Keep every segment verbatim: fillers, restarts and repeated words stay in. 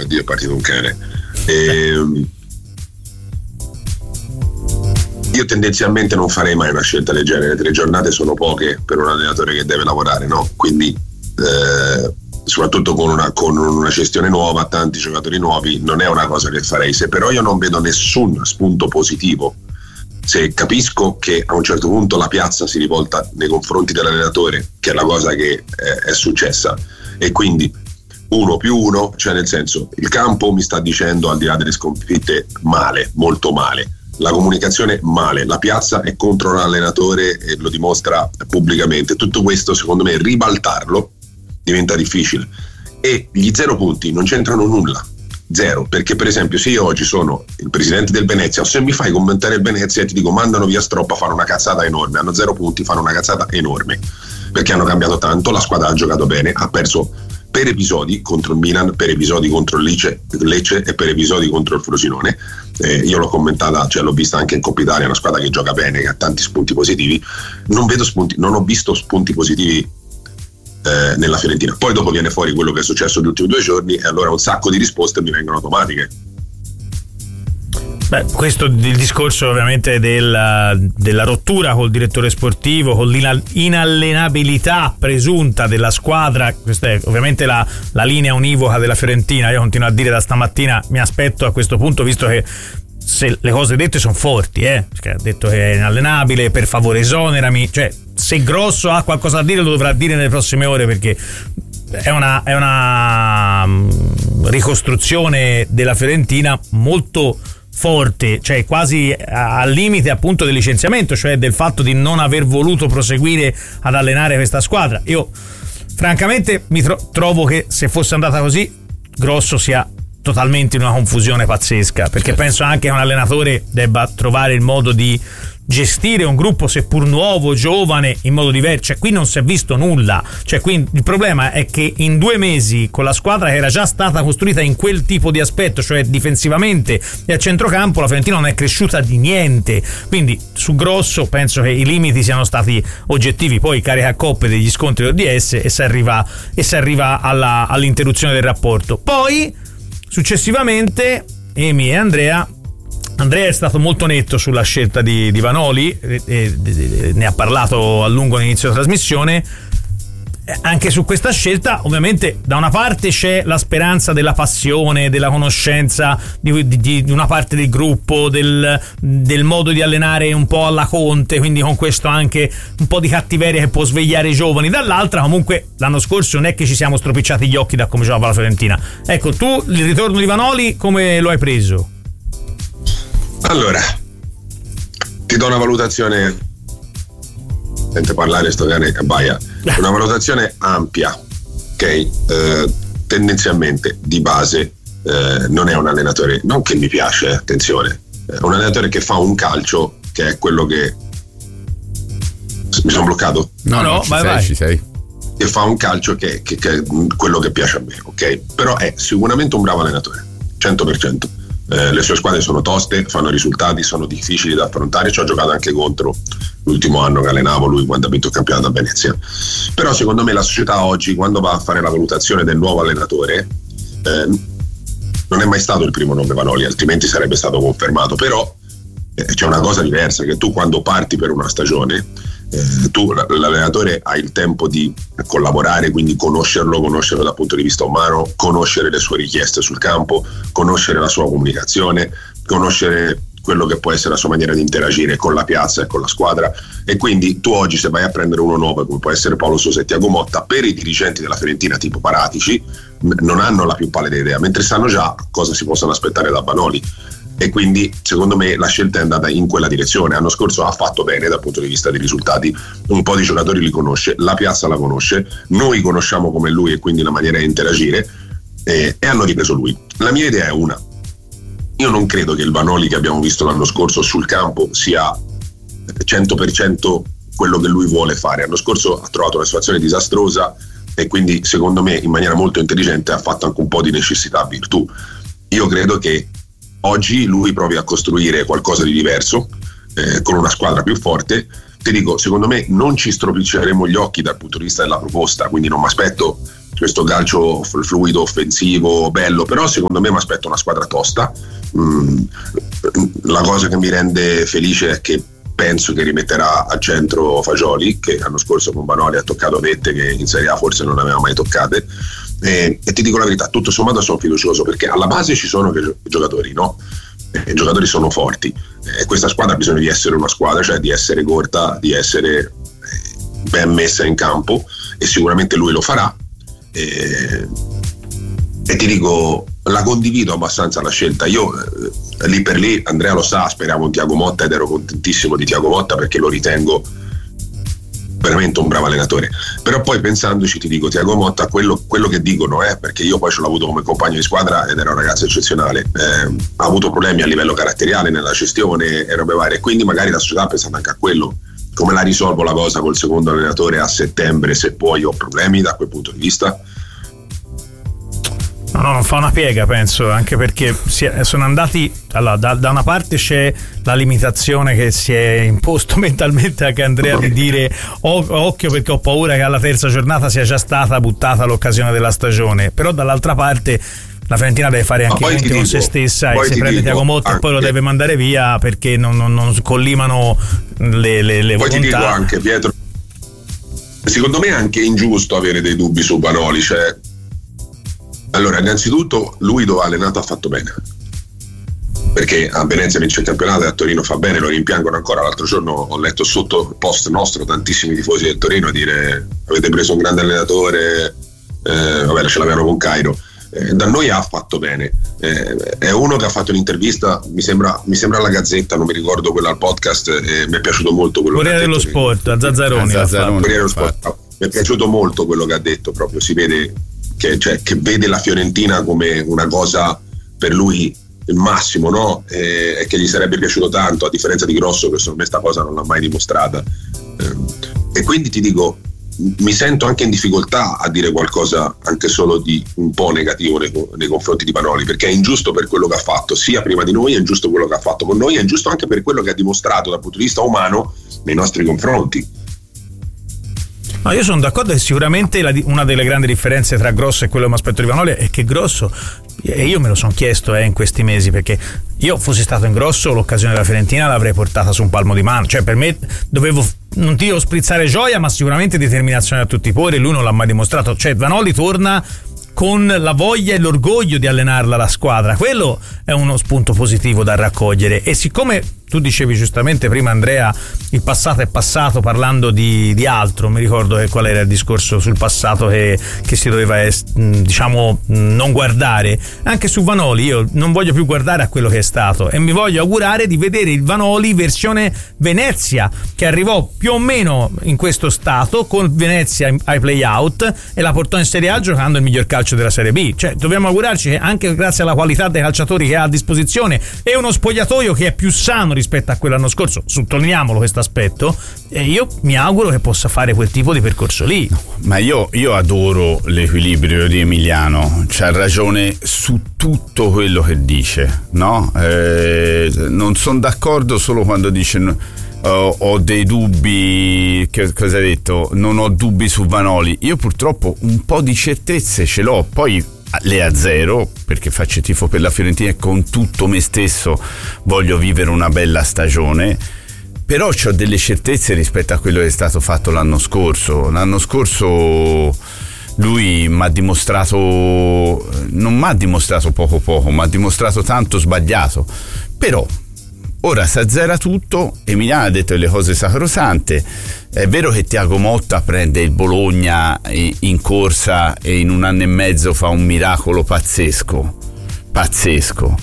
oddio è partito un cane. E, io tendenzialmente non farei mai una scelta del genere, tre giornate sono poche per un allenatore che deve lavorare, no? Quindi eh, soprattutto con una, con una gestione nuova, tanti giocatori nuovi, non è una cosa che farei. Se però io non vedo nessun spunto positivo, se capisco che a un certo punto la piazza si rivolta nei confronti dell'allenatore, che è la cosa che è, è successa, e quindi uno più uno, cioè nel senso il campo mi sta dicendo, al di là delle sconfitte, male, molto male, la comunicazione male, la piazza è contro l'allenatore e lo dimostra pubblicamente. Tutto questo secondo me ribaltarlo diventa difficile, e gli zero punti non c'entrano nulla, zero, perché per esempio se io oggi sono il presidente del Venezia o se mi fai commentare il Venezia e ti dico mandano via Stroppa, fanno una cazzata enorme, hanno zero punti, fanno una cazzata enorme perché hanno cambiato tanto, la squadra ha giocato bene, ha perso per episodi contro il Milan, per episodi contro il Lecce, Lecce e per episodi contro il Frosinone. Eh, io l'ho commentata, cioè l'ho vista anche in Coppa Italia, una squadra che gioca bene, che ha tanti spunti positivi. Non vedo spunti, non ho visto spunti positivi eh, nella Fiorentina. Poi dopo viene fuori quello che è successo negli ultimi due giorni e allora un sacco di risposte mi vengono automatiche. Beh, questo il discorso ovviamente della, della rottura col direttore sportivo, con l'inallenabilità presunta della squadra. Questa è ovviamente la, la linea univoca della Fiorentina. Io continuo a dire da stamattina, mi aspetto a questo punto, visto che se le cose dette sono forti, eh, perché ha detto che è inallenabile, per favore esonerami, cioè se Grosso ha qualcosa da dire lo dovrà dire nelle prossime ore, perché è una, è una ricostruzione della Fiorentina molto forte, cioè quasi al limite appunto del licenziamento, cioè del fatto di non aver voluto proseguire ad allenare questa squadra. Io francamente mi tro- trovo che se fosse andata così Grosso sia totalmente in una confusione pazzesca, perché penso anche che un allenatore debba trovare il modo di gestire un gruppo seppur nuovo, giovane, in modo diverso. Cioè qui non si è visto nulla, cioè qui il problema è che in due mesi con la squadra che era già stata costruita in quel tipo di aspetto, cioè difensivamente e a centrocampo, la Fiorentina non è cresciuta di niente. Quindi su Grosso penso che i limiti siano stati oggettivi, poi carica a coppe degli scontri O D S e si arriva, e si arriva alla, all'interruzione del rapporto. Poi successivamente Emi e Andrea Andrea è stato molto netto sulla scelta di, di Vanoli, e, e, e, ne ha parlato a lungo all'inizio della trasmissione. Anche su questa scelta ovviamente da una parte c'è la speranza della passione, della conoscenza di, di, di una parte del gruppo, del, del modo di allenare un po' alla Conte, quindi con questo anche un po' di cattiveria che può svegliare i giovani. Dall'altra comunque l'anno scorso non è che ci siamo stropicciati gli occhi da come giocava la Fiorentina. Ecco, tu il ritorno di Vanoli come lo hai preso? Allora, ti do una valutazione, sente parlare sto cane che abbaia, una valutazione ampia, ok? Eh, tendenzialmente di base eh, non è un allenatore, non che mi piace, eh, attenzione, è un allenatore che fa un calcio che è quello che mi sono bloccato? No, no, no, ci vai, sei, vai. Ci sei. Che fa un calcio che, che, che è quello che piace a me, ok? Però è sicuramente un bravo allenatore, cento per cento. Eh, le sue squadre sono toste, fanno risultati, sono difficili da affrontare. Ci ho giocato anche contro l'ultimo anno che allenavo lui quando ha vinto il campionato a Venezia. Però secondo me la società oggi, quando va a fare la valutazione del nuovo allenatore, eh, non è mai stato il primo nome Vanoli, altrimenti sarebbe stato confermato. Però eh, c'è una cosa diversa, che tu quando parti per una stagione, eh, tu l'allenatore ha il tempo di collaborare, quindi conoscerlo, conoscerlo dal punto di vista umano, conoscere le sue richieste sul campo, conoscere la sua comunicazione, conoscere quello che può essere la sua maniera di interagire con la piazza e con la squadra. E quindi tu oggi, se vai a prendere uno nuovo come può essere Paolo Sousa e Thiago Motta, per i dirigenti della Fiorentina tipo Paratici non hanno la più pallida idea, mentre sanno già cosa si possono aspettare da Vanoli. E quindi secondo me la scelta è andata in quella direzione. L'anno scorso ha fatto bene dal punto di vista dei risultati, un po' di giocatori li conosce, la piazza la conosce, noi conosciamo come lui e quindi la maniera di interagire, eh, e hanno ripreso lui. La mia idea è una: io non credo che il Vanoli che abbiamo visto l'anno scorso sul campo sia cento per cento quello che lui vuole fare. L'anno scorso ha trovato una situazione disastrosa e quindi secondo me in maniera molto intelligente ha fatto anche un po' di necessità virtù. Io credo che oggi lui provi a costruire qualcosa di diverso, eh, con una squadra più forte. Ti dico, secondo me non ci stropicceremo gli occhi dal punto di vista della proposta, quindi non mi aspetto questo calcio fluido, offensivo, bello, però secondo me mi aspetto una squadra tosta. Mm, la cosa che mi rende felice è che penso che rimetterà al centro Fagioli, che l'anno scorso con Vanoli ha toccato vette che in Serie A forse non aveva mai toccate, e, e ti dico la verità, tutto sommato sono fiducioso, perché alla base ci sono i giocatori, no? I giocatori sono forti, e questa squadra ha bisogno di essere una squadra, cioè di essere corta, di essere ben messa in campo, e sicuramente lui lo farà. E, e ti dico, la condivido abbastanza la scelta. Io eh, lì per lì, Andrea lo sa, speravo in Thiago Motta ed ero contentissimo di Thiago Motta perché lo ritengo veramente un bravo allenatore. Però poi pensandoci ti dico, Thiago Motta, quello, quello che dicono è, perché io poi ce l'ho avuto come compagno di squadra ed era un ragazzo eccezionale, eh, ha avuto problemi a livello caratteriale nella gestione e robe varie, quindi magari la società ha pensato anche a quello. Come la risolvo la cosa col secondo allenatore a settembre, se poi ho problemi da quel punto di vista? No, no, non fa una piega, penso, anche perché si è, sono andati. Allora, da, da una parte c'è la limitazione che si è imposto mentalmente anche Andrea di dire oh, occhio perché ho paura che alla terza giornata sia già stata buttata l'occasione della stagione, però dall'altra parte la Fiorentina deve fare anche i conti con se stessa, e se prende Thiago Motta poi lo deve mandare via perché non, non, non collimano le, le, le poi volontà. Ti dico anche, Pietro, secondo me è anche ingiusto avere dei dubbi su Vanoli, cioè, allora innanzitutto lui dove ha allenato ha fatto bene, perché a Venezia vince il campionato e a Torino fa bene, lo rimpiangono ancora. L'altro giorno ho letto sotto post nostro tantissimi tifosi del Torino a dire avete preso un grande allenatore, eh, vabbè ce l'avevano con Cairo. Eh, da noi ha fatto bene, eh, è uno che ha fatto un'intervista, mi sembra, mi sembra alla Gazzetta, non mi ricordo quella al podcast, e mi è piaciuto molto quello Corriere che ha dello detto, Sport, a Zazzaroni, a Zazzaroni dello Sport. Mi è piaciuto molto quello che ha detto, proprio si vede che, cioè, che vede la Fiorentina come una cosa per lui il massimo, no? E, e che gli sarebbe piaciuto tanto, a differenza di Grosso che secondo me sta cosa non l'ha mai dimostrata, eh, e quindi ti dico, mi sento anche in difficoltà a dire qualcosa anche solo di un po' negativo nei, nei confronti di Vanoli, perché è ingiusto per quello che ha fatto sia prima di noi, è ingiusto quello che ha fatto con noi, è ingiusto anche per quello che ha dimostrato dal punto di vista umano nei nostri confronti. No, io sono d'accordo che sicuramente la, una delle grandi differenze tra Grosso e quello che mi aspetto di Vanoli è che Grosso, e io me lo sono chiesto eh, in questi mesi, perché io fossi stato in Grosso l'occasione della Fiorentina l'avrei portata su un palmo di mano, cioè per me dovevo, non ti devo sprizzare gioia ma sicuramente determinazione a tutti i pori, lui non l'ha mai dimostrato, cioè Vanoli torna con la voglia e l'orgoglio di allenarla la squadra, quello è uno spunto positivo da raccogliere. E siccome tu dicevi giustamente prima, Andrea, il passato è passato, parlando di, di altro, mi ricordo che qual era il discorso sul passato che, che si doveva diciamo non guardare, anche su Vanoli io non voglio più guardare a quello che è stato e mi voglio augurare di vedere il Vanoli versione Venezia, che arrivò più o meno in questo stato con Venezia ai play-out e la portò in Serie A giocando il miglior calcio della Serie B. Cioè dobbiamo augurarci che anche grazie alla qualità dei calciatori che ha a disposizione e uno spogliatoio che è più sano rispetto a quell'anno scorso, sottolineiamolo questo aspetto, e io mi auguro che possa fare quel tipo di percorso lì. No, ma io, io adoro l'equilibrio di Emiliano, c'ha ragione su tutto quello che dice, no? Eh, non sono d'accordo solo quando dice Uh, ho dei dubbi, che cosa hai detto? Non ho dubbi su Vanoli. Io purtroppo un po' di certezze ce l'ho, poi le azzero perché faccio tifo per la Fiorentina e con tutto me stesso voglio vivere una bella stagione, però ho delle certezze rispetto a quello che è stato fatto l'anno scorso. L'anno scorso lui mi ha dimostrato, non mi ha dimostrato poco poco, mi ha dimostrato tanto sbagliato, però ora si azzera tutto. Emiliano ha detto le cose sacrosante. È vero che Thiago Motta prende il Bologna in corsa e in un anno e mezzo fa un miracolo pazzesco pazzesco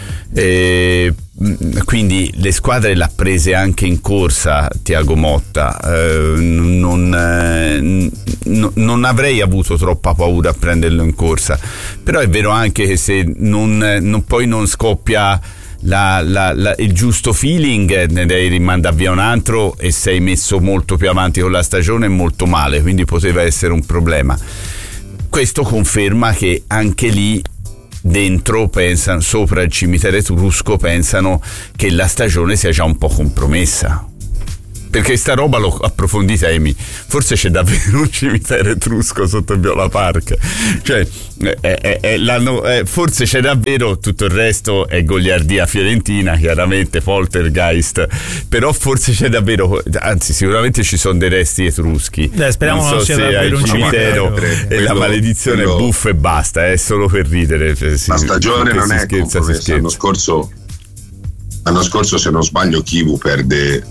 e quindi le squadre l'ha prese anche in corsa Thiago Motta. eh, non, eh, non avrei avuto troppa paura a prenderlo in corsa, però è vero anche che se non, non poi non scoppia La, la, la, il giusto feeling, ne devi rimandare via un altro e sei messo molto più avanti con la stagione e molto male, quindi poteva essere un problema. Questo conferma che anche lì dentro pensano, sopra il cimitero etrusco pensano che la stagione sia già un po' compromessa, perché sta roba l'ho approfondita, Emi, forse c'è davvero un cimitero etrusco sotto Viola Park, cioè è, è, è, l'hanno, è, forse c'è davvero, tutto il resto è goliardia fiorentina, chiaramente poltergeist, però forse c'è davvero, anzi sicuramente ci sono dei resti etruschi. Dai, speriamo non so non sia se davvero il un cimitero cimitero. e Quello, la maledizione quello, è buffa e basta, è solo per ridere. La stagione non è scherza, compromessa. L'anno scorso, l'anno scorso se non sbaglio Kivu perde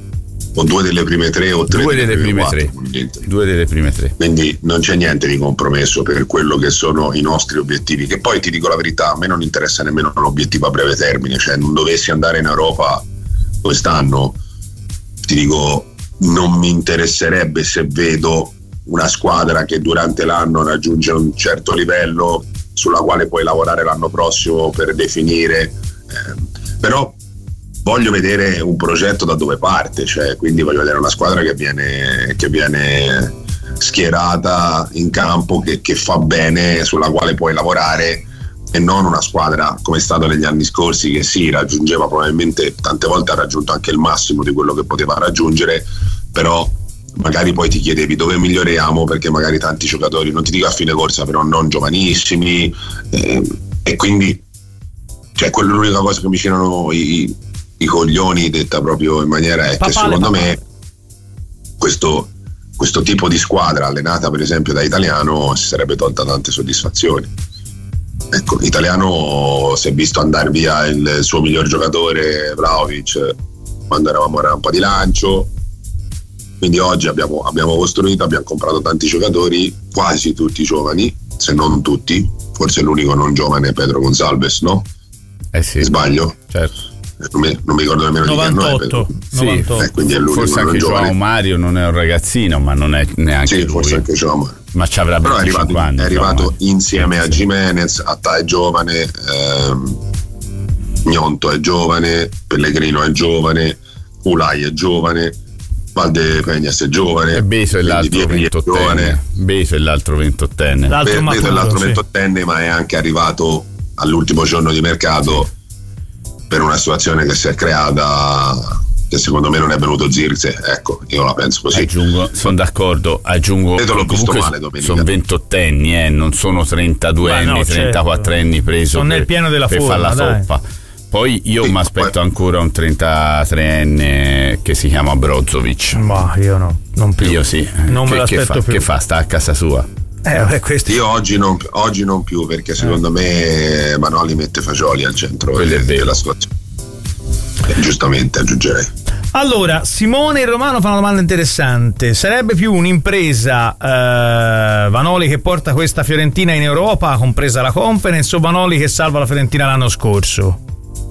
o due delle prime tre o tre due delle, delle prime quattro, tre due delle prime tre quindi non c'è niente di compromesso per quello che sono i nostri obiettivi, che poi ti dico la verità, a me non interessa nemmeno l'obiettivo a breve termine, cioè non dovessi andare in Europa quest'anno, ti dico non mi interesserebbe se vedo una squadra che durante l'anno raggiunge un certo livello sulla quale puoi lavorare l'anno prossimo per definire, eh, però voglio vedere un progetto da dove parte, cioè quindi voglio vedere una squadra che viene, che viene schierata in campo, che, che fa bene, sulla quale puoi lavorare, e non una squadra come è stato negli anni scorsi che sì, raggiungeva probabilmente, tante volte ha raggiunto anche il massimo di quello che poteva raggiungere, però magari poi ti chiedevi dove miglioriamo, perché magari tanti giocatori, non ti dico a fine corsa, però non giovanissimi, eh, e quindi cioè quella è l'unica cosa che mi girano i, i coglioni, detta proprio in maniera, è papale, che secondo papale. me questo, questo tipo di squadra allenata per esempio da Italiano si sarebbe tolta tante soddisfazioni. Ecco, Italiano si è visto andare via il suo miglior giocatore Vlahovic quando eravamo a rampa di lancio, quindi oggi abbiamo, abbiamo costruito, abbiamo comprato tanti giocatori, quasi tutti giovani, se non tutti, forse l'unico non giovane è Pedro Gonçalves, no? Eh sì. Sbaglio? Certo. Non mi, non mi ricordo nemmeno novantotto, di che sì, novantotto. Eh, quindi è l'unico forse anche Joao Mario non è un ragazzino, ma non è neanche sì, lui. forse anche Joao Mario. Ma ci avrà però è arrivato, anni, è arrivato Joao insieme sì, a sì. Gimenez, Attà è giovane, ehm, Gnonto è giovane, Pellegrino è giovane, Ulai è giovane, Valdepeñas è giovane, e Beto è l'altro ventottenne. Beto è l'altro ventottenne. L'altro Beto maturo, è l'altro sì. ventottenne, ma è anche arrivato all'ultimo giorno di mercato sì. per una situazione che si è creata, che secondo me non è venuto Zirkzee, ecco, io la penso così. Aggiungo, sono d'accordo, aggiungo Vedo l'ho visto male domenica. Sono ventottenni, eh, non sono trentadue anni, no, trentaquattrenni certo. preso sono per, nel pieno della per forma, fare la dai. toppa. Poi io sì, mi aspetto poi... ancora un trentatreenne che si chiama Brozovic. Ma io no, non più. Io sì. Non che, me l'aspetto che fa, più. Che fa? Sta a casa sua. Eh, vabbè, questo... Io oggi non, oggi non più, perché secondo me Manoli mette Fagioli al centro Quello della situazione. Eh, giustamente aggiungerei. Allora, Simone e Romano fa una domanda interessante. Sarebbe più un'impresa eh, Vanoli che porta questa Fiorentina in Europa, compresa la Conference, o Vanoli che salva la Fiorentina l'anno scorso?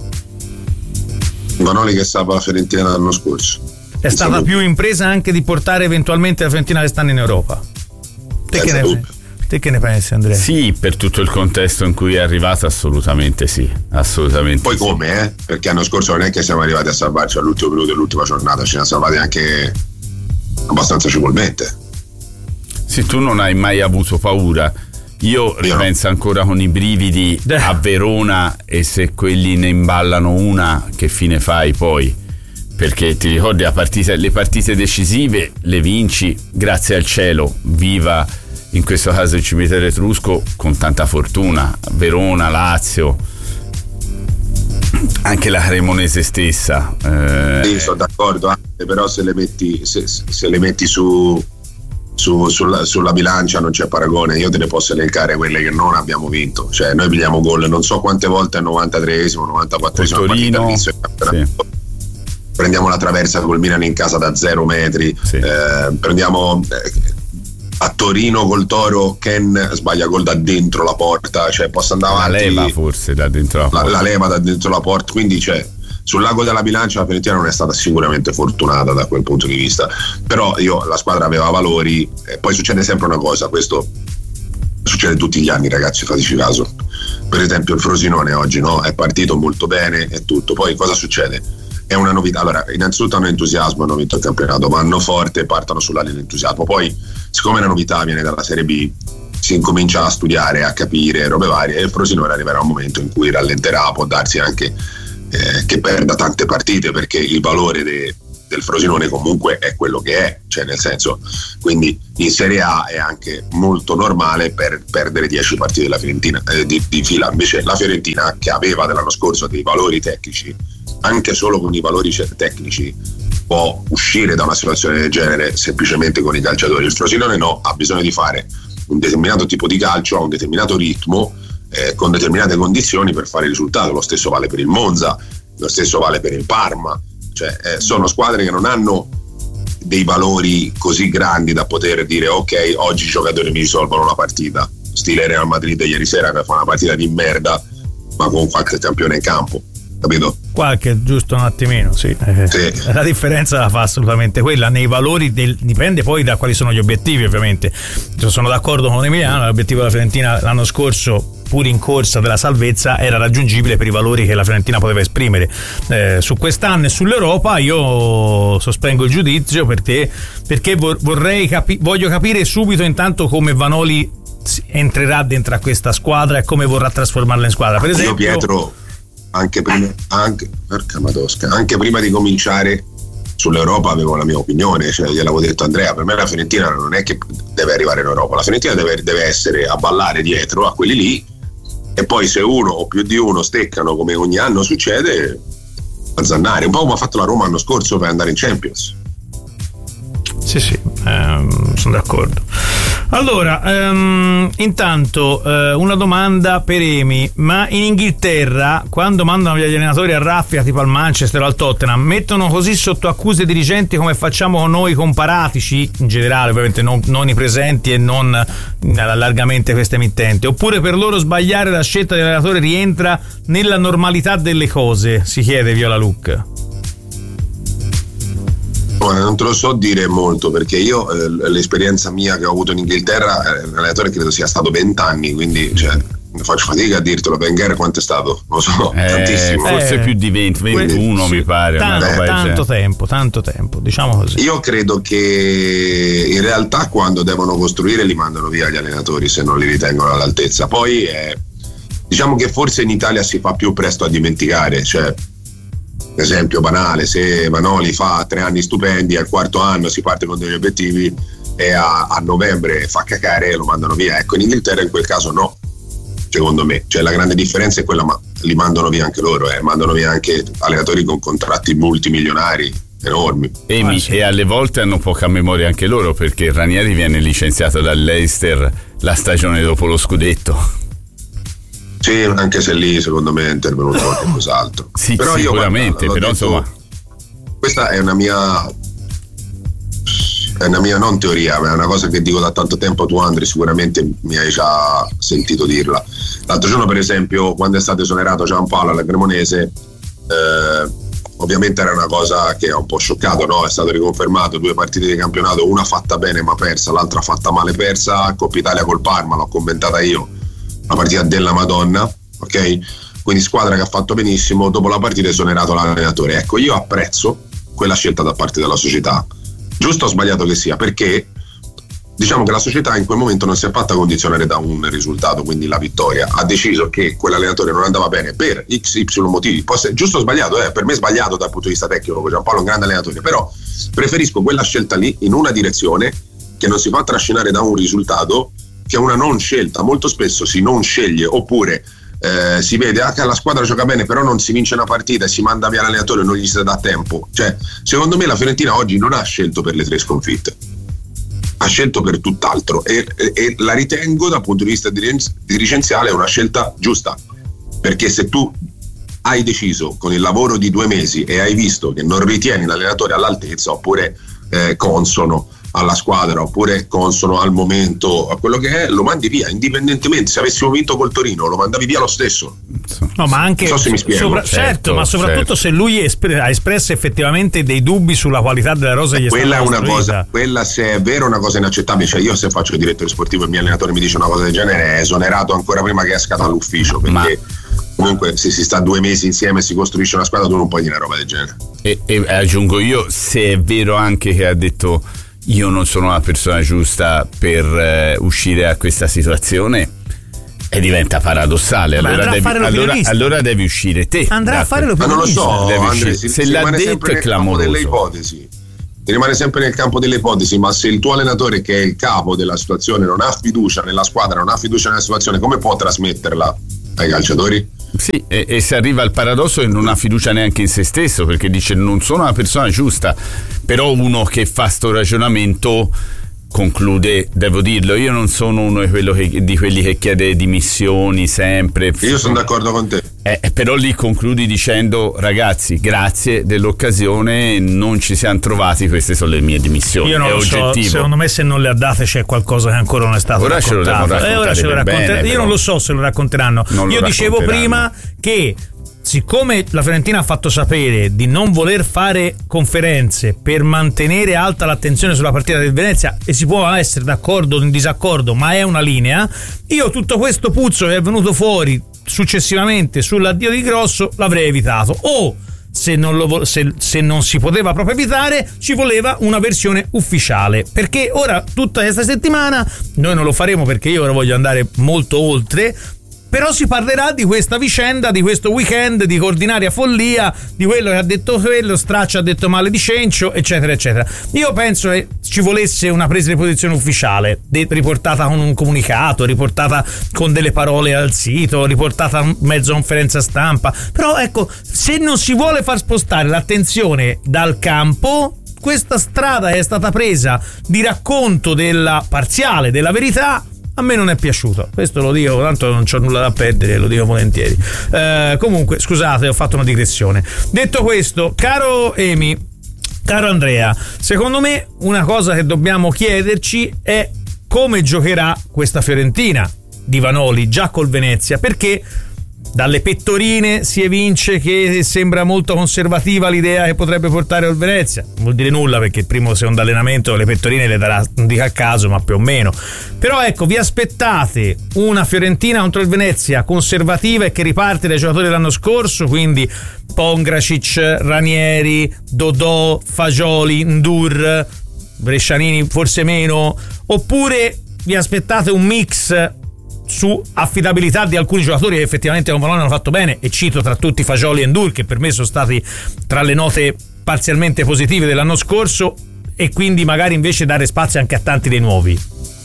Vanoli che salva la Fiorentina l'anno scorso. È stata Senza più impresa anche di portare eventualmente la Fiorentina quest'anno in Europa. Te che, ne, te che ne pensi, Andrea? Sì, per tutto il contesto in cui è arrivato, assolutamente sì, assolutamente. Poi sì. come, eh? Perché l'anno scorso non è che siamo arrivati a salvarci all'ultimo minuto dell'ultima giornata, ce ne ha salvati anche abbastanza civilmente. Se tu non hai mai avuto paura, io, io ripenso no. ancora con i brividi a Verona, e se quelli ne imballano una, che fine fai poi? Perché ti ricordi la partita, le partite decisive le vinci, grazie al cielo, viva in questo caso il cimitero etrusco, con tanta fortuna. Verona, Lazio, anche la Cremonese stessa. Eh... Sì, sono d'accordo, però se le metti, se, se le metti su, su sulla, sulla bilancia non c'è paragone. Io te ne posso elencare quelle che non abbiamo vinto, cioè noi pigliamo gol non so quante volte al novantatreesimo, novantaquattresimo Torino, sì. Prendiamo la traversa col Milan in casa da zero metri, sì. eh, prendiamo eh, a Torino col Toro Ken sbaglia gol da dentro la porta, cioè posso andare avanti, la leva forse da dentro la porta, la, la leva da dentro la porta, quindi cioè, sul lago della bilancia la Fiorentina non è stata sicuramente fortunata da quel punto di vista, però io la squadra aveva valori, e poi succede sempre una cosa, questo succede tutti gli anni, ragazzi, fateci caso. Per esempio il Frosinone oggi, no? È partito molto bene e tutto, poi cosa succede? È una novità, allora innanzitutto hanno entusiasmo, hanno vinto il campionato, vanno forte, partono sulla linea di entusiasmo, poi siccome la novità viene dalla Serie B si incomincia a studiare, a capire robe varie, e il Frosinone arriverà un momento in cui rallenterà, può darsi anche eh, che perda tante partite, perché il valore de, del Frosinone comunque è quello che è, cioè nel senso, quindi in Serie A è anche molto normale per perdere dieci partite della Fiorentina, eh, di, di fila. Invece la Fiorentina, che aveva dell'anno scorso dei valori tecnici, anche solo con i valori tecnici può uscire da una situazione del genere semplicemente con i calciatori. Il Frosinone no, ha bisogno di fare un determinato tipo di calcio a un determinato ritmo, eh, con determinate condizioni per fare il risultato. Lo stesso vale per il Monza, lo stesso vale per il Parma, cioè eh, sono squadre che non hanno dei valori così grandi da poter dire ok, oggi i giocatori mi risolvono la partita, stile Real Madrid ieri sera che fa una partita di merda ma con qualche campione in campo, capito? Qualche, giusto un attimino, sì. Eh, sì. La differenza la fa assolutamente quella nei valori del, dipende poi da quali sono gli obiettivi, ovviamente. Sono d'accordo con Emiliano, l'obiettivo della Fiorentina l'anno scorso, pur in corsa della salvezza, era raggiungibile per i valori che la Fiorentina poteva esprimere. Eh, su quest'anno e sull'Europa io sospengo il giudizio perché, perché vorrei capi- voglio capire subito intanto come Vanoli entrerà dentro a questa squadra e come vorrà trasformarla in squadra. Per esempio, io Pietro anche prima, anche, anche prima di cominciare sull'Europa avevo la mia opinione, cioè gliel'avevo detto a Andrea, per me la Fiorentina non è che deve arrivare in Europa, la Fiorentina deve, deve essere a ballare dietro a quelli lì, e poi se uno o più di uno steccano come ogni anno succede, azzannare, un po' come ha fatto la Roma l'anno scorso per andare in Champions. Sì, sì, ehm, sono d'accordo. Allora, ehm, intanto eh, una domanda per Emi: ma in Inghilterra, quando mandano gli allenatori a raffica tipo al Manchester o al Tottenham, mettono così sotto accuse i dirigenti come facciamo con noi con Paratici, in generale ovviamente non, non i presenti e non largamente queste emittenti, oppure per loro sbagliare la scelta dell'allenatore rientra nella normalità delle cose? Si chiede Viola Luc. Non te lo so dire molto, perché io eh, l'esperienza mia che ho avuto in Inghilterra, eh, l'allenatore credo sia stato vent'anni, quindi cioè, faccio fatica a dirtelo. Wenger quanto è stato? Non lo so, eh, tantissimo. Forse eh, più di venti, ventuno sì, mi pare. Tanto, una roba tanto tempo, tanto tempo, diciamo così. Io credo che in realtà quando devono costruire li mandano via gli allenatori se non li ritengono all'altezza. Poi eh, diciamo che forse in Italia si fa più presto a dimenticare, cioè esempio banale, se Vanoli fa tre anni stupendi, al quarto anno si parte con degli obiettivi e a, a novembre fa cacare e lo mandano via. Ecco, in Inghilterra in quel caso no, secondo me, cioè la grande differenza è quella, ma li mandano via anche loro, eh. mandano via anche allenatori con contratti multimilionari enormi. E, mi, e alle volte hanno poca memoria anche loro, perché Ranieri viene licenziato dall'Leicester la stagione dopo lo scudetto. Sì, anche se lì secondo me è intervenuto qualcos'altro. Sì, però sicuramente, io, guarda, però detto, insomma, questa è una mia è una mia non teoria, ma è una cosa che dico da tanto tempo. Tu, Andri, sicuramente mi hai già sentito dirla. L'altro giorno, per esempio, quando è stato esonerato Giampaolo alla Cremonese, eh, ovviamente era una cosa che ha un po' scioccato, no? È stato riconfermato due partite di campionato, una fatta bene ma persa, l'altra fatta male persa. Coppa Italia col Parma, l'ho commentata io, una partita della Madonna, ok? Quindi squadra che ha fatto benissimo, dopo la partita è esonerato l'allenatore. Ecco, io apprezzo quella scelta da parte della società, giusto o sbagliato che sia, perché diciamo che la società in quel momento non si è fatta condizionare da un risultato, quindi la vittoria, ha deciso che quell'allenatore non andava bene per X Y motivi, può essere giusto o sbagliato, eh? Per me è sbagliato dal punto di vista tecnico, Giampaolo è un grande allenatore, però preferisco quella scelta lì in una direzione che non si fa trascinare da un risultato, che è una non scelta. Molto spesso si non sceglie, oppure eh, si vede ah, che la squadra gioca bene però non si vince una partita e si manda via l'allenatore e non gli si dà tempo. Cioè, secondo me la Fiorentina oggi non ha scelto per le tre sconfitte, ha scelto per tutt'altro, e, e, e la ritengo dal punto di vista dirigenziale una scelta giusta, perché se tu hai deciso con il lavoro di due mesi e hai visto che non ritieni l'allenatore all'altezza, oppure eh, consono alla squadra, oppure consono al momento, a quello che è, lo mandi via, indipendentemente. Se avessimo vinto col Torino lo mandavi via lo stesso. No, ma anche non so se mi spiego. Sopra, certo, certo, ma soprattutto certo. Se lui espre, ha espresso effettivamente dei dubbi sulla qualità della rosa, gli quella è è una costruita. cosa, quella se è vero è una cosa inaccettabile. Cioè, io se faccio il direttore sportivo e il mio allenatore mi dice una cosa del genere, è esonerato ancora prima che esca dall'ufficio, perché ma... comunque se si sta due mesi insieme e si costruisce una squadra, tu non puoi dire una roba del genere. E, e aggiungo io, se è vero anche che ha detto io non sono la persona giusta per eh, uscire da questa situazione, E diventa paradossale. Allora devi, allora, allora devi uscire te. Andrà a fare l'opinionista. Ma non lo so, devi Andrea, uscire. si, se si l'ha detto è clamoroso. Delle ipotesi. Si rimane sempre nel campo delle ipotesi, ma se il tuo allenatore, che è il capo della situazione, non ha fiducia nella squadra, non ha fiducia nella situazione, come può trasmetterla ai calciatori? Sì, e, e si arriva al paradosso che non ha fiducia neanche in se stesso, perché dice non sono la persona giusta. Però uno che fa sto ragionamento conclude, devo dirlo, io non sono uno di, quello che, di quelli che chiede dimissioni sempre. Io sono d'accordo con te. Eh, però lì concludi dicendo ragazzi, grazie dell'occasione, non ci siamo trovati, queste sono le mie dimissioni. Io non è lo oggettivo. so, secondo me se non le ha date c'è qualcosa che ancora non è stato ora raccontato. Ce lo eh, ora ce lo racconteranno. Io non lo so se lo racconteranno. Non io lo dicevo prima che siccome la Fiorentina ha fatto sapere di non voler fare conferenze per mantenere alta l'attenzione sulla partita del Venezia, e si può essere d'accordo o in disaccordo, ma è una linea, io tutto questo puzzo che è venuto fuori successivamente sull'addio di Grosso l'avrei evitato. O se non, lo, se, se non si poteva proprio evitare, ci voleva una versione ufficiale, perché ora tutta questa settimana noi non lo faremo perché io ora voglio andare molto oltre, però si parlerà di questa vicenda, di questo weekend di ordinaria follia, di quello che ha detto quello, Straccia ha detto male di Cencio, eccetera eccetera. Io penso che ci volesse una presa di posizione ufficiale, de- riportata con un comunicato, riportata con delle parole al sito, riportata in mezzo a conferenza stampa. Però ecco, se non si vuole far spostare l'attenzione dal campo, questa strada che è stata presa di racconto della parziale della verità a me non è piaciuto, questo lo dico, tanto non c'ho nulla da perdere, lo dico volentieri. Eh, comunque, scusate, ho fatto una digressione. Detto questo, caro Emi, caro Andrea, secondo me una cosa che dobbiamo chiederci è come giocherà questa Fiorentina di Vanoli già col Venezia, perché dalle pettorine si evince che sembra molto conservativa l'idea che potrebbe portare al Venezia. Non vuol dire nulla, perché il primo o secondo allenamento le pettorine le darà, non dico a caso, ma più o meno. Però ecco, vi aspettate una Fiorentina contro il Venezia conservativa e che riparte dai giocatori dell'anno scorso, quindi Pongracic, Ranieri, Dodò, Fagioli, Ndur, Brescianini forse meno, oppure vi aspettate un mix su affidabilità di alcuni giocatori che effettivamente con Vanoli hanno fatto bene, e cito tra tutti Fagioli e Ndur, che per me sono stati tra le note parzialmente positive dell'anno scorso, e quindi magari invece dare spazio anche a tanti dei nuovi?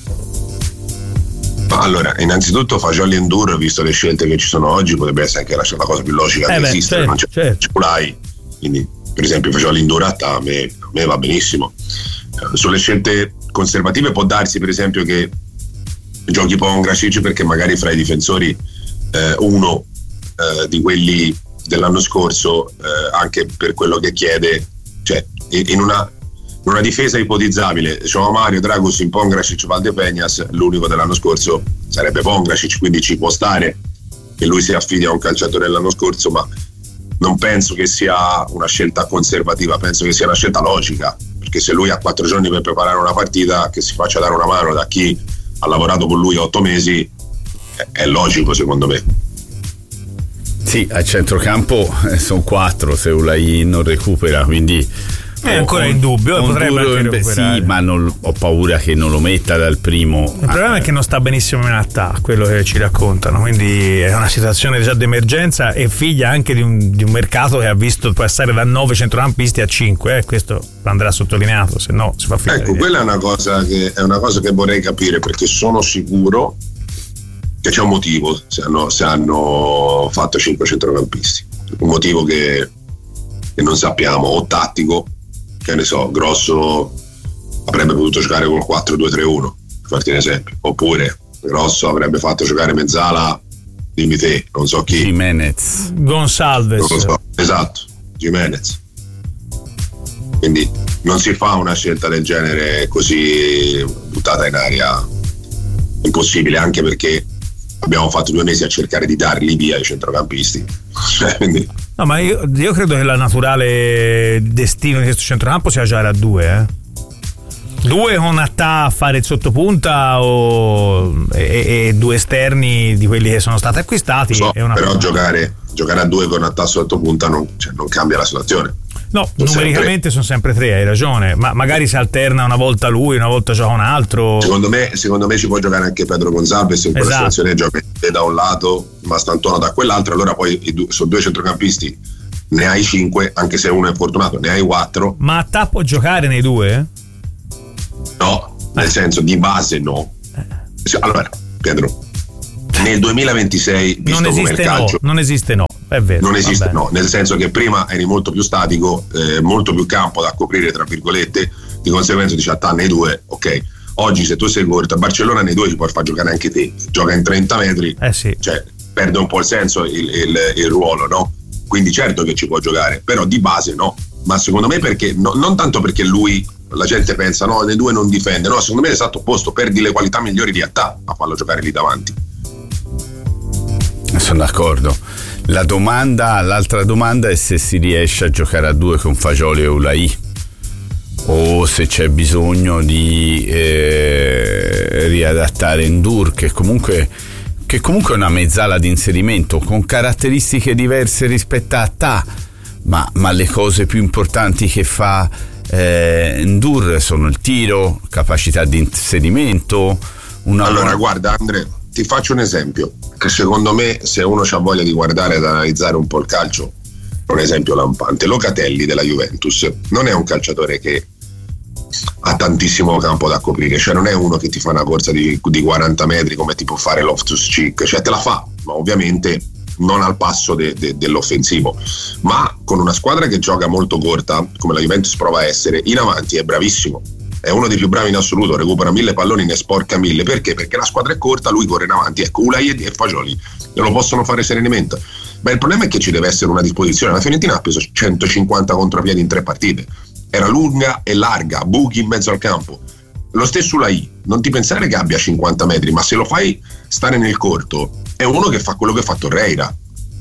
Allora, innanzitutto Fagioli e Ndur, visto le scelte che ci sono oggi, potrebbe essere anche la, la cosa più logica eh che beh, esiste, certo, non c'è certo. Ciculai, quindi per esempio Fagioli e Ndur a me, a me va benissimo. Sulle scelte conservative può darsi per esempio che giochi Pongracic perché magari fra i difensori eh, uno eh, di quelli dell'anno scorso, eh, anche per quello che chiede, cioè in una, in una difesa ipotizzabile, diciamo Mario, Dragos, in Pongracic, Valdepeñas, l'unico dell'anno scorso sarebbe Pongracic, quindi ci può stare che lui si affidi a un calciatore dell'anno scorso, ma non penso che sia una scelta conservativa, penso che sia una scelta logica, perché se lui ha quattro giorni per preparare una partita, che si faccia dare una mano da chi ha lavorato con lui otto mesi, è logico secondo me. Sì, a centrocampo eh, sono quattro se Ulai non recupera, quindi è ancora in dubbio, potrebbe anche recuperare. Sì, ma non, ho paura che non lo metta dal primo. Il problema ah, è che non sta benissimo in attacco, quello che ci raccontano, quindi è una situazione già d'emergenza e figlia anche di un, di un mercato che ha visto passare da nove centrocampisti a cinque, eh, questo andrà sottolineato, se no si fa finire. Ecco, quella è una cosa che è una cosa che vorrei capire, perché sono sicuro che c'è un motivo se hanno, se hanno fatto cinque centrocampisti, un motivo che, che non sappiamo, o tattico, che ne so, Grosso avrebbe potuto giocare con quattro due tre uno, per farti un esempio, oppure Grosso avrebbe fatto giocare mezzala, dimmi te, non so chi, Jimenez, Gonçalves, non lo so, esatto, Jimenez. Quindi non si fa una scelta del genere così buttata in aria, impossibile, anche perché abbiamo fatto due mesi a cercare di darli via ai centrocampisti. Quindi no, ma io, io credo che il naturale destino di questo centrocampo sia giocare a due, eh? Due con Attà a fare il sottopunta o, e, e due esterni di quelli che sono stati acquistati. so, è una però cosa. giocare, giocare a due con Attà sottopunta non, cioè, non cambia la situazione. No, sono numericamente sempre... sono sempre tre, hai ragione, ma magari si alterna una volta lui, una volta gioca un altro. Secondo me, secondo me ci può giocare anche Pedro Gonzalez in quella esatto. situazione, gioca da un lato, Mastantuono da quell'altro, allora poi due, sono due centrocampisti, ne hai cinque, anche se uno è fortunato, ne hai quattro. Ma Attà può giocare nei due? No, nel eh. senso di base no. Eh. Allora, Pietro, nel duemilaventisei, visto non esiste come il calcio, no, non esiste no. È vero, non esiste no, nel senso che prima eri molto più statico, eh, molto più campo da coprire tra virgolette, di conseguenza dici a nei due, ok. Oggi se tu sei corto, a Barcellona nei due ti puoi far giocare anche te, gioca in trenta metri, eh sì. cioè perde un po' il senso il, il, il ruolo, no? Quindi certo che ci può giocare, però di base no, ma secondo me perché no, non tanto perché lui, la gente pensa no, nei due non difende, no, secondo me è l'esatto opposto, perdi le qualità migliori di Attà a farlo giocare lì davanti. Sono d'accordo. La domanda, l'altra domanda è se si riesce a giocare a due con Fagioli e Ulai, o se c'è bisogno di eh, riadattare Ndour, che comunque che comunque è una mezzala di inserimento con caratteristiche diverse rispetto a Attà, ma, ma le cose più importanti che fa eh, Ndour sono il tiro, capacità di inserimento. Una allora buona... guarda Andre, ti faccio un esempio che secondo me, se uno ha voglia di guardare ed analizzare un po' il calcio, è un esempio lampante. Locatelli della Juventus non è un calciatore che ha tantissimo campo da coprire, cioè non è uno che ti fa una corsa di, di quaranta metri come ti può fare Loftus-Cheek, cioè te la fa, ma ovviamente non al passo de, de, dell'offensivo, ma con una squadra che gioca molto corta come la Juventus prova a essere, in avanti è bravissimo, è uno dei più bravi in assoluto, recupera mille palloni, ne sporca mille. Perché? Perché la squadra è corta, lui corre in avanti. Ecco, Ulai e Fagioli lo possono fare serenamente, ma il problema è che ci deve essere una disposizione. La Fiorentina ha preso centocinquanta contropiedi in tre partite, era lunga e larga, buchi in mezzo al campo. Lo stesso Ulai, non ti pensare che abbia cinquanta metri, ma se lo fai stare nel corto è uno che fa quello che fa Torreira.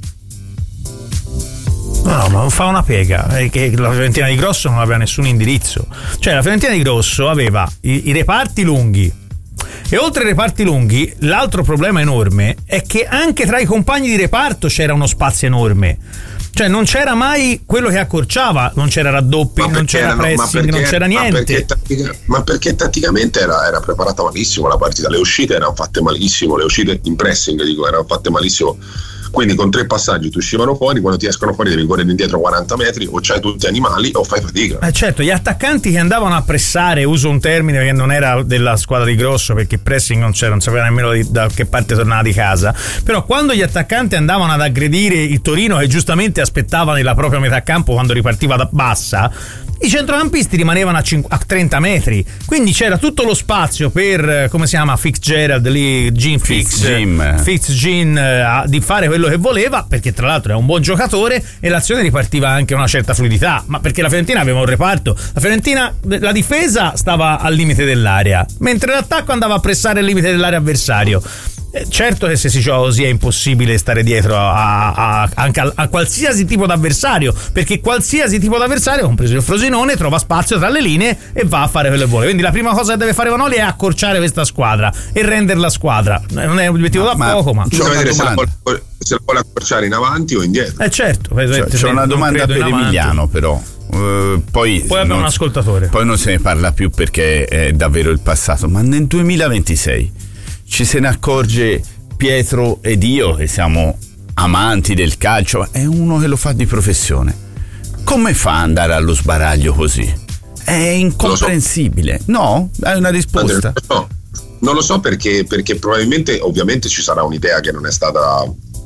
No, ma non fa una piega, è che la Fiorentina di Grosso non aveva nessun indirizzo. Cioè la Fiorentina di Grosso aveva i, i reparti lunghi, e oltre ai reparti lunghi l'altro problema enorme è che anche tra i compagni di reparto c'era uno spazio enorme. Cioè non c'era mai quello che accorciava, non c'era raddoppi, non c'era erano, pressing, perché, non c'era niente. Ma perché, tattica, ma perché tatticamente era, era preparata malissimo la partita, le uscite erano fatte malissimo, le uscite in pressing dico erano fatte malissimo. Quindi con tre passaggi ti uscivano fuori, quando ti escono fuori devi correre indietro quaranta metri, o c'hai tutti animali o fai fatica. Eh certo, gli attaccanti che andavano a pressare, uso un termine che non era della squadra di Grosso perché pressing non c'era, non sapeva nemmeno di, da che parte tornava di casa, però quando gli attaccanti andavano ad aggredire il Torino che giustamente aspettava nella propria metà campo quando ripartiva da bassa, i centrocampisti rimanevano a, cinque, a trenta metri, quindi c'era tutto lo spazio per, come si chiama, Fitzgerald lì, Gene Fitz, Fitz Gene, di fare quello che voleva, perché tra l'altro è un buon giocatore e l'azione ripartiva anche a una certa fluidità, ma perché la Fiorentina aveva un reparto, la Fiorentina, la difesa stava al limite dell'area mentre l'attacco andava a pressare il limite dell'area avversario. Eh, certo che se si gioca così è impossibile stare dietro a, a, anche a, a qualsiasi tipo d'avversario, perché qualsiasi tipo d'avversario, compreso il Frosinone, trova spazio tra le linee e va a fare quello che vuole. Quindi la prima cosa che deve fare Vanoli è accorciare questa squadra e renderla squadra. Non è un obiettivo ma, da ma poco, ma bisogna vedere se la, vuole, se la vuole accorciare in avanti o indietro. Eh certo, cioè, c'è una domanda per Emiliano però. Uh, poi poi abbiamo un ascoltatore. Poi non se ne parla più perché è davvero il passato, ma nel duemilaventisei ci se ne accorge Pietro ed io che siamo amanti del calcio, è uno che lo fa di professione. Come fa ad andare allo sbaraglio così? È incomprensibile. So. No? Hai una risposta? No, non lo so perché, perché probabilmente ovviamente ci sarà un'idea che non è stata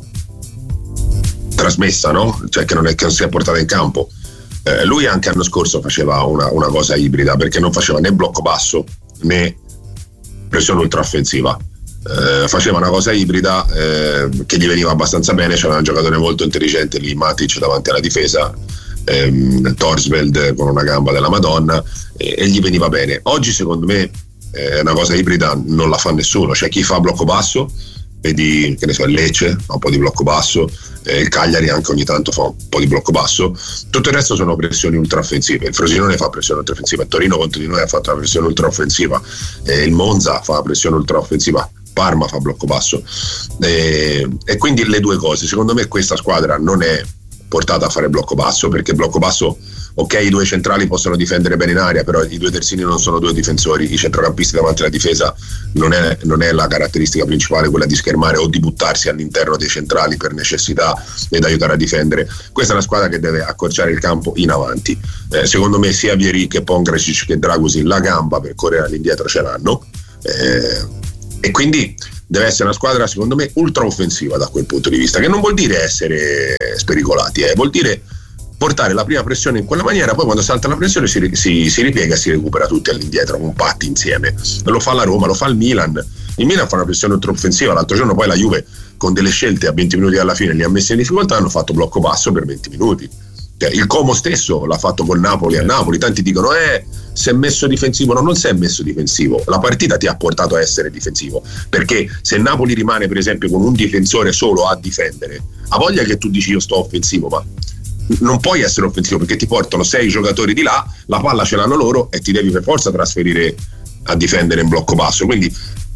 trasmessa, no? Cioè che non, è, che non si è portata in campo. Eh, lui anche l'anno scorso faceva una, una cosa ibrida, perché non faceva né blocco basso né pressione ultraoffensiva. Eh, faceva una cosa ibrida eh, che gli veniva abbastanza bene. C'era un giocatore molto intelligente lì, Matic davanti alla difesa, ehm, Torsveld con una gamba della Madonna, e, e gli veniva bene. Oggi secondo me eh, una cosa ibrida non la fa nessuno, cioè chi fa blocco basso, vedi che ne so il Lecce fa un po' di blocco basso, eh, il Cagliari anche ogni tanto fa un po' di blocco basso, tutto il resto sono pressioni ultraoffensive. Il Frosinone fa pressione ultraoffensiva, il Torino contro di noi ha fatto la pressione ultraoffensiva, eh, il Monza fa la pressione ultraoffensiva, Parma fa blocco basso, e, e quindi le due cose. Secondo me questa squadra non è portata a fare blocco basso, perché blocco basso ok, i due centrali possono difendere bene in area, però i due terzini non sono due difensori, i centrocampisti davanti alla difesa non è, non è la caratteristica principale quella di schermare o di buttarsi all'interno dei centrali per necessità ed aiutare a difendere. Questa è una squadra che deve accorciare il campo in avanti. Eh, secondo me sia Vieri che Pongracic che Dragusin la gamba per correre all'indietro ce l'hanno, eh, e quindi deve essere una squadra secondo me ultra offensiva da quel punto di vista, che non vuol dire essere spericolati, eh, vuol dire portare la prima pressione in quella maniera, poi quando salta la pressione si, si, si ripiega e si recupera tutti all'indietro, compatti insieme. Lo fa la Roma, lo fa il Milan. Il Milan fa una pressione ultra offensiva, l'altro giorno poi la Juve con delle scelte a venti minuti alla fine li ha messi in difficoltà, hanno fatto blocco basso per venti minuti. Cioè, il Como stesso l'ha fatto col Napoli a Napoli, tanti dicono eh si è messo difensivo, no, non si è messo difensivo, la partita ti ha portato a essere difensivo, perché se Napoli rimane per esempio con un difensore solo a difendere, ha voglia che tu dici io sto offensivo, ma non puoi essere offensivo perché ti portano sei giocatori di là, la palla ce l'hanno loro e ti devi per forza trasferire a difendere in blocco basso, quindi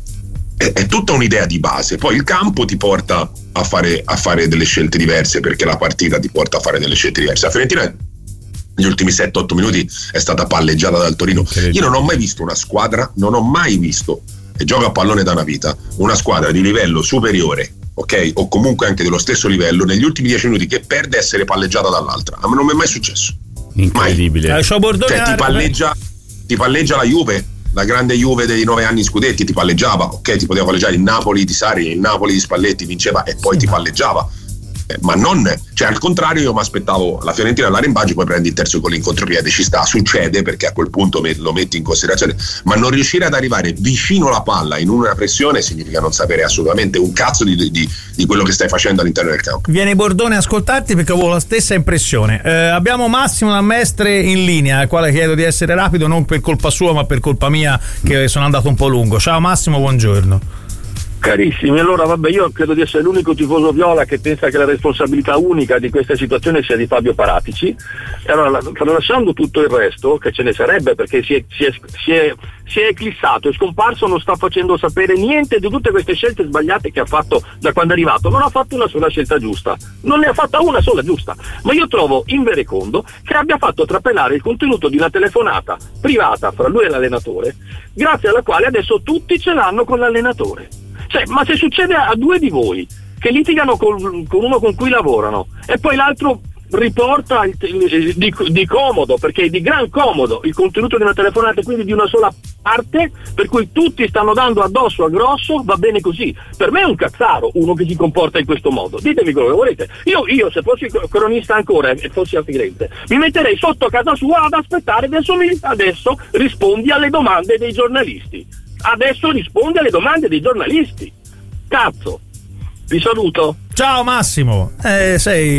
è, è tutta un'idea di base. Poi il campo ti porta a fare, a fare delle scelte diverse, perché la partita ti porta a fare delle scelte diverse. La Fiorentina negli ultimi sette otto minuti è stata palleggiata dal Torino. Io non ho mai visto una squadra, non ho mai visto, e gioco a pallone da una vita, una squadra di livello superiore, ok, o comunque anche dello stesso livello, negli ultimi dieci minuti che perde essere palleggiata dall'altra. A me non mi è mai successo. Incredibile. Mai. Cioè, ti palleggia, ti palleggia la Juve, la grande Juve dei nove anni scudetti, ti palleggiava, ok, ti poteva palleggiare il Napoli di Sarri, il Napoli di Spalletti, vinceva e poi sì, ti palleggiava. Eh, ma non, cioè al contrario, io mi aspettavo la Fiorentina all'Arembaggio, poi prendi il terzo gol in contropiede, ci sta, succede perché a quel punto me, lo metti in considerazione, ma non riuscire ad arrivare vicino alla palla in una pressione significa non sapere assolutamente un cazzo di, di, di quello che stai facendo all'interno del campo. Viene Bordone a ascoltarti perché avevo la stessa impressione. Eh, abbiamo Massimo da Mestre in linea, al quale chiedo di essere rapido, non per colpa sua ma per colpa mia che sono andato un po' lungo. Ciao Massimo, buongiorno. Carissimi, allora vabbè, io credo di essere l'unico tifoso viola che pensa che la responsabilità unica di questa situazione sia di Fabio Paratici, e allora tralasciando tutto il resto, che ce ne sarebbe perché si è, si è, si è, si è eclissato, è scomparso, non sta facendo sapere niente di tutte queste scelte sbagliate che ha fatto da quando è arrivato, non ha fatto una sola scelta giusta, non ne ha fatta una sola giusta, ma io trovo inverecondo che abbia fatto trapelare il contenuto di una telefonata privata fra lui e l'allenatore, grazie alla quale adesso tutti ce l'hanno con l'allenatore. Cioè, ma se succede a due di voi che litigano con, con uno con cui lavorano e poi l'altro riporta il, il, di, di comodo, perché è di gran comodo il contenuto di una telefonata, quindi di una sola parte, per cui tutti stanno dando addosso a grosso, va bene così. Per me è un cazzaro uno che si comporta in questo modo, ditemi quello che volete. Io, io se fossi cronista ancora e fossi a Firenze mi metterei sotto casa sua ad aspettare, adesso, mi, adesso rispondi alle domande dei giornalisti. Adesso rispondi alle domande dei giornalisti. Cazzo, vi saluto. Ciao Massimo, eh,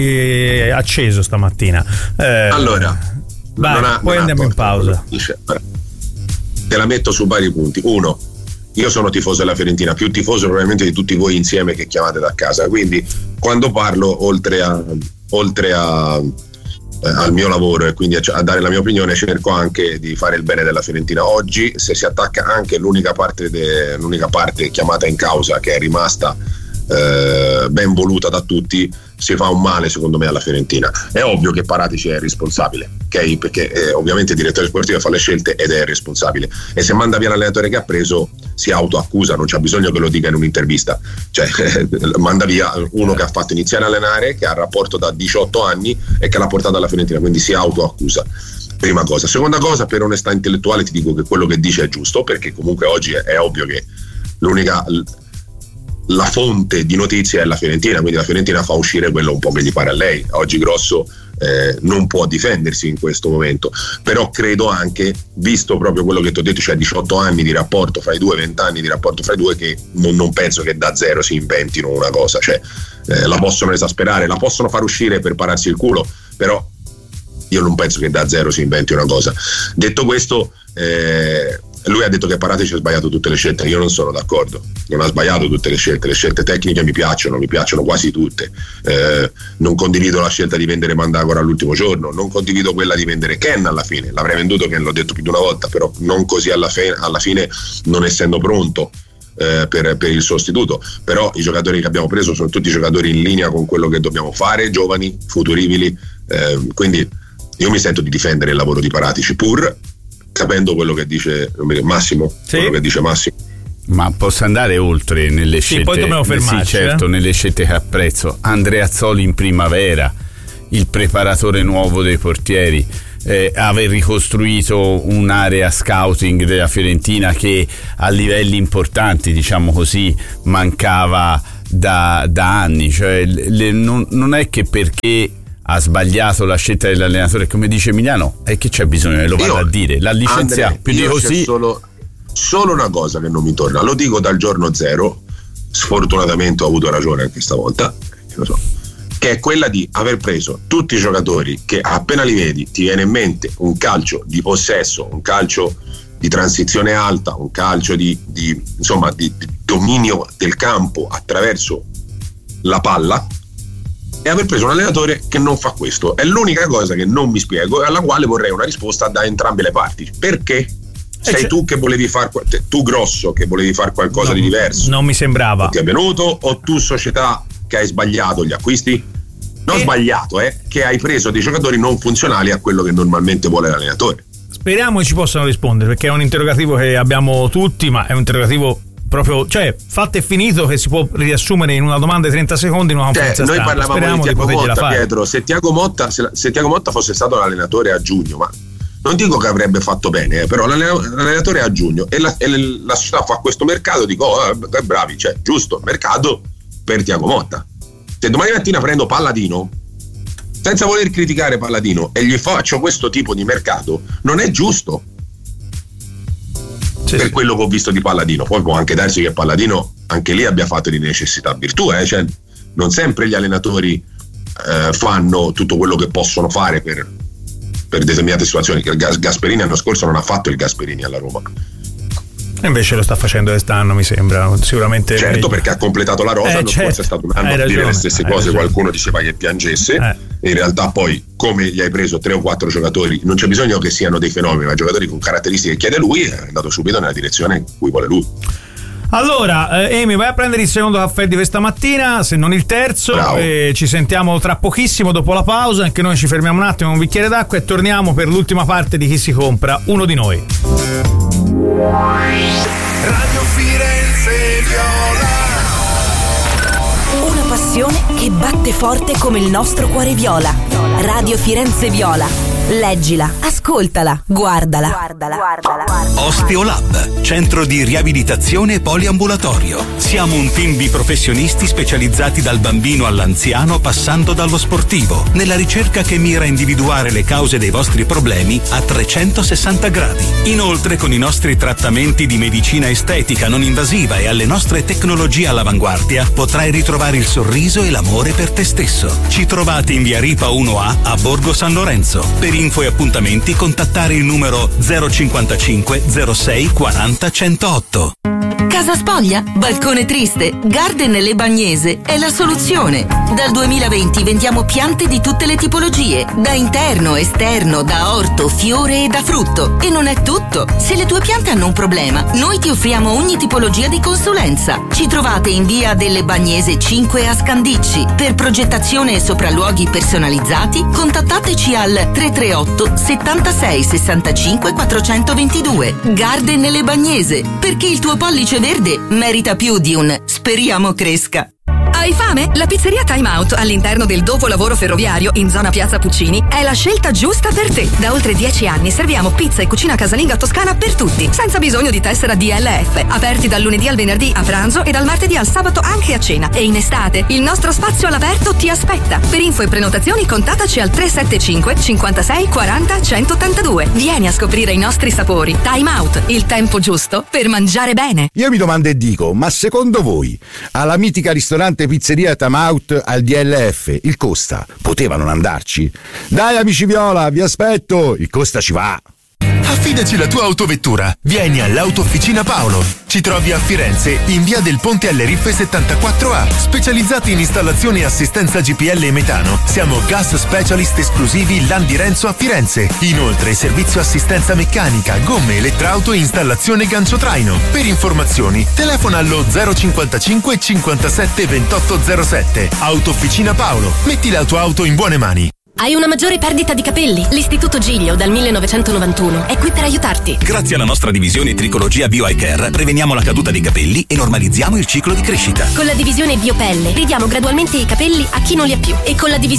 sei acceso stamattina. Eh, allora, vai, non ha, poi non andiamo in pausa. Dice, te la metto su vari punti. Uno, io sono tifoso della Fiorentina, più tifoso probabilmente di tutti voi insieme che chiamate da casa, quindi quando parlo oltre a oltre a al mio lavoro e quindi a dare la mia opinione cerco anche di fare il bene della Fiorentina. Oggi se si attacca anche l'unica parte, de, l'unica parte chiamata in causa, che è rimasta eh, ben voluta da tutti, si fa un male secondo me alla Fiorentina. È ovvio che Paratici è responsabile, ok? Perché eh, ovviamente il direttore sportivo fa le scelte ed è responsabile, e se manda via l'allenatore che ha preso si autoaccusa, non c'è bisogno che lo dica in un'intervista, cioè eh, manda via uno che ha fatto iniziare a allenare, che ha rapporto da diciotto anni e che l'ha portato alla Fiorentina, quindi si autoaccusa. Prima cosa. Seconda cosa, per onestà intellettuale ti dico che quello che dice è giusto, perché comunque oggi è, è ovvio che l'unica la fonte di notizie è la Fiorentina, quindi la Fiorentina fa uscire quello un po' che gli pare a lei. Oggi Grosso eh, non può difendersi in questo momento, però credo anche, visto proprio quello che ti ho detto, cioè diciotto anni di rapporto fra i due, venti anni di rapporto fra i due, che non, non penso che da zero si inventino una cosa, cioè eh, la possono esasperare, la possono far uscire per pararsi il culo, però io non penso che da zero si inventi una cosa. Detto questo, eh, lui ha detto che Paratici ha sbagliato tutte le scelte. Io non sono d'accordo, non ha sbagliato tutte le scelte, le scelte tecniche mi piacciono, mi piacciono quasi tutte. Eh, non condivido la scelta di vendere Mandagora all'ultimo giorno, non condivido quella di vendere Ken alla fine, l'avrei venduto Ken, l'ho detto più di una volta, però non così alla, fe- alla fine, non essendo pronto eh, per, per il sostituto. Però i giocatori che abbiamo preso sono tutti giocatori in linea con quello che dobbiamo fare, giovani, futuribili, eh, quindi io mi sento di difendere il lavoro di Paratici, pur capendo quello che dice Massimo, sì. quello che dice Massimo. Ma posso andare oltre nelle scelte? Sì, poi dobbiamo fermarci. Sì, certo, eh? nelle scelte che apprezzo. Andreazzoli in primavera, il preparatore nuovo dei portieri, eh, aver ricostruito un'area scouting della Fiorentina che a livelli importanti, diciamo così, mancava da, da anni. Cioè, le, non, non è che perché ha sbagliato la scelta dell'allenatore, come dice Emiliano, è che c'è bisogno, lo vado io, a dire, l'ha licenziato, più di così. Solo, solo una cosa che non mi torna, lo dico dal giorno zero, sfortunatamente ho avuto ragione anche stavolta, lo so, che è quella di aver preso tutti i giocatori che appena li vedi ti viene in mente un calcio di possesso, un calcio di transizione alta, un calcio di, di insomma di, di dominio del campo attraverso la palla, e aver preso un allenatore che non fa questo. È l'unica cosa che non mi spiego e alla quale vorrei una risposta da entrambe le parti. Perché? Sei tu che volevi fare, tu grosso che volevi fare qualcosa no, di diverso? Non mi sembrava. Ti è venuto, o tu società che hai sbagliato gli acquisti? Non e... sbagliato, eh, che hai preso dei giocatori non funzionali a quello che normalmente vuole l'allenatore. Speriamo che ci possano rispondere, perché è un interrogativo che abbiamo tutti, ma è un interrogativo proprio, cioè, fatto e finito, che si può riassumere in una domanda di trenta secondi in una conferenza cioè, stampa. Noi parlavamo Speriamo di Tiago Motta, fare. Pietro, se Tiago Motta se, se Tiago Motta fosse stato l'allenatore a giugno, ma non dico che avrebbe fatto bene, eh, però l'allenatore è a giugno e la, e la società fa questo mercato, dico oh, eh, bravi, cioè giusto, mercato per Tiago Motta. Se domani mattina prendo Palladino, senza voler criticare Palladino, e gli faccio questo tipo di mercato, non è giusto sì, per sì. quello che ho visto di Palladino. Poi può anche darsi che Palladino anche lì abbia fatto di necessità virtù, eh? Cioè, non sempre gli allenatori eh, fanno tutto quello che possono fare per, per determinate situazioni. Gasperini l'anno scorso non ha fatto il Gasperini alla Roma, e invece lo sta facendo quest'anno, mi sembra, sicuramente. Certo, meglio. Perché ha completato la rosa, eh, l'anno certo. scorso è stato un anno a dire le stesse cose, ragione. Qualcuno diceva che piangesse, eh. in realtà poi, come gli hai preso tre o quattro giocatori, non c'è bisogno che siano dei fenomeni, ma giocatori con caratteristiche che chiede lui, è andato subito nella direzione in cui vuole lui. Allora, eh, Amy, vai a prendere il secondo caffè di questa mattina, se non il terzo, e ci sentiamo tra pochissimo dopo la pausa, anche noi ci fermiamo un attimo, un bicchiere d'acqua, e torniamo per l'ultima parte di Chi si compra uno di noi. Radio Firenze Viola. Una passione che batte forte come il nostro cuore viola. Radio Firenze Viola. Leggila, ascoltala, guardala. guardala, guardala. Osteolab, centro di riabilitazione poliambulatorio. Siamo un team di professionisti specializzati dal bambino all'anziano, passando dallo sportivo, nella ricerca che mira a individuare le cause dei vostri problemi a trecentosessanta gradi. Inoltre, con i nostri trattamenti di medicina estetica non invasiva e alle nostre tecnologie all'avanguardia, potrai ritrovare il sorriso e l'amore per te stesso. Ci trovate in via Ripa uno A a Borgo San Lorenzo. Per info e appuntamenti contattare il numero zero cinquantacinque zero sei quaranta centootto. Casa spoglia? Balcone triste? Garden Le Bagnese è la soluzione. Dal duemilaventi vendiamo piante di tutte le tipologie, da interno, esterno, da orto, fiore e da frutto. E non è tutto. Se le tue piante hanno un problema, noi ti offriamo ogni tipologia di consulenza. Ci trovate in via delle Bagnese cinque a Scandicci. Per progettazione e sopralluoghi personalizzati, contattateci al tre tre otto settantasei sessantacinque quattrocentoventidue. Garden Le Bagnese, perché il tuo pollice verde merita più di un speriamo cresca. Hai fame? La pizzeria Time Out all'interno del dopolavoro ferroviario in zona Piazza Puccini è la scelta giusta per te. Da oltre dieci anni serviamo pizza e cucina casalinga toscana per tutti, senza bisogno di tessera D L F. Aperti dal lunedì al venerdì a pranzo e dal martedì al sabato anche a cena. E in estate il nostro spazio all'aperto ti aspetta. Per info e prenotazioni contattaci al tre sette cinque cinquantasei quaranta centottantadue. Vieni a scoprire i nostri sapori. Time Out, il tempo giusto per mangiare bene. Io mi domando e dico, ma secondo voi alla mitica ristorante pizzeria Time Out al D L F il Costa poteva non andarci? Dai amici viola, vi aspetto, il Costa ci va. Affidaci la tua autovettura. Vieni all'Autofficina Paolo. Ci trovi a Firenze in via del Ponte alle Riffe settantaquattro A. Specializzati in installazione e assistenza G P L e metano. Siamo gas specialist esclusivi Landi Renzo a Firenze. Inoltre servizio assistenza meccanica, gomme, elettrauto e installazione gancio traino. Per informazioni telefona allo zero cinquantacinque cinquantasette ventotto zero sette. Autofficina Paolo. Metti la tua auto in buone mani. Hai una maggiore perdita di capelli? L'Istituto Giglio dal millenovecentonovantuno è qui per aiutarti. Grazie alla nostra divisione Tricologia Bio Eye Care preveniamo la caduta dei capelli e normalizziamo il ciclo di crescita. Con la divisione Biopelle ridiamo gradualmente i capelli a chi non li ha più e con la divisione